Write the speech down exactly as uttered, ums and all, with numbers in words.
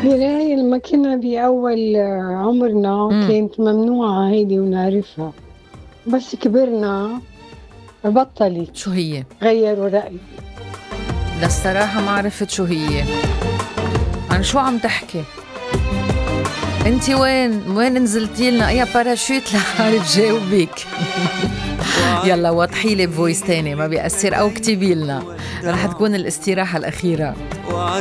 هاي لما كنا بأول عمرنا امم كانت ممنوعة هيدي ونعرفها، بس كبرنا بطلت. شو هي؟ غيروا رأيي. للصراحة ما عرفت شو هي. عن شو عم تحكي؟ انتي وين وين نزلتي لنا اي باراشوت لعارف جاوبك. يلا وضحي لي بفويس تاني ما بيأثر او اكتبي لنا. رح تكون الاستراحة الأخيرة.